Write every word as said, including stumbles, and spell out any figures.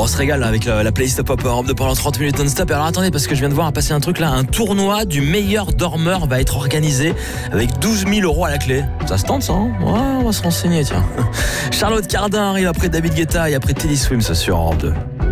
Bon, on se régale là, avec la, la playlist Pop Europe de pendant trente minutes non-stop. Alors attendez, parce que je viens de voir passer un truc là, un tournoi du meilleur dormeur va être organisé avec douze mille euros à la clé. Ça se tente ça, hein? Ouais, on va se renseigner, tiens. Charlotte Cardin arrive après David Guetta et après Teddy Swims sur Europe deux.